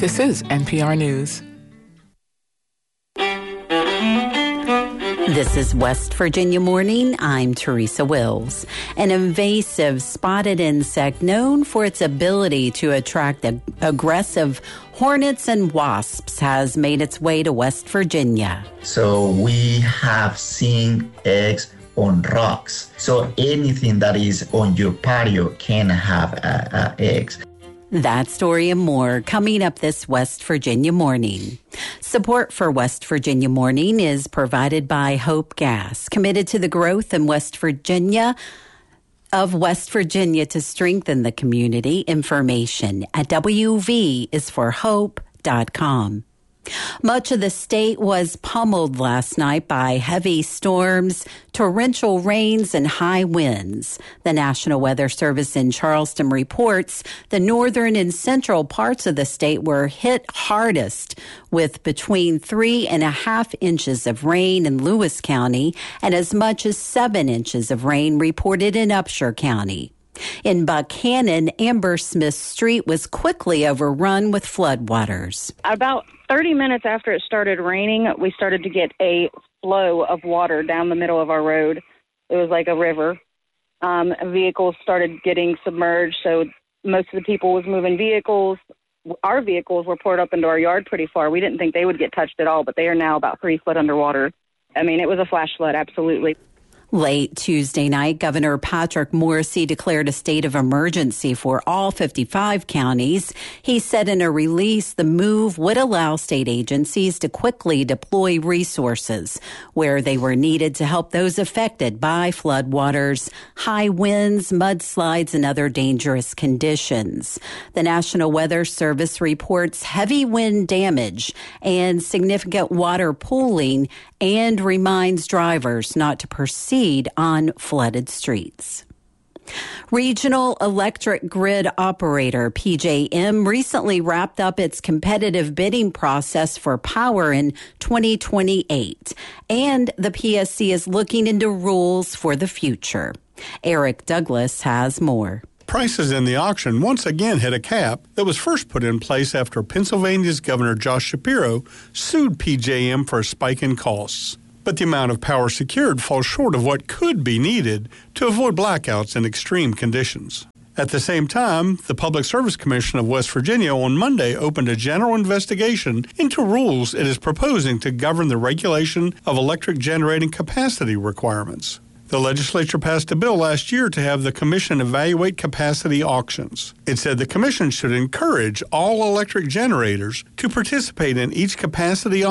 This is NPR News. This is West Virginia Morning. I'm Teresa Wills. An invasive spotted insect known for its ability to attract aggressive hornets and wasps has made its way to West Virginia. So we have seen eggs on rocks. So anything that is on your patio can have eggs. That story and more coming up this West Virginia Morning. Support for West Virginia Morning is provided by Hope Gas, committed to the growth in West Virginia to strengthen the community. Information at wvisforhope.com. Much of the state was pummeled last night by heavy storms, torrential rains, and high winds. The National Weather Service in Charleston reports the northern and central parts of the state were hit hardest, with between 3.5 inches of rain in Lewis County and as much as 7 inches of rain reported in Upshur County. In Buchanan, Amber Smith Street was quickly overrun with floodwaters. About 30 minutes after it started raining, we started to get a flow of water down the middle of our road. It was like a river. Vehicles started getting submerged, so most of the people was moving vehicles. Our vehicles were poured up into our yard pretty far. We didn't think they would get touched at all, but they are now about 3 foot underwater. I mean, it was a flash flood, absolutely. Late Tuesday night, Governor Patrick Morrisey declared a state of emergency for all 55 counties. He said in a release the move would allow state agencies to quickly deploy resources where they were needed to help those affected by floodwaters, high winds, mudslides, and other dangerous conditions. The National Weather Service reports heavy wind damage and significant water pooling and reminds drivers not to proceed on flooded streets. Regional Electric Grid Operator, PJM, recently wrapped up its competitive bidding process for power in 2028, and the PSC is looking into rules for the future. Eric Douglas has more. Prices in the auction once again hit a cap that was first put in place after Pennsylvania's Governor Josh Shapiro sued PJM for a spike in costs. But the amount of power secured falls short of what could be needed to avoid blackouts in extreme conditions. At the same time, the Public Service Commission of West Virginia on Monday opened a general investigation into rules it is proposing to govern the regulation of electric generating capacity requirements. The legislature passed a bill last year to have the commission evaluate capacity auctions. It said the commission should encourage all electric generators to participate in each capacity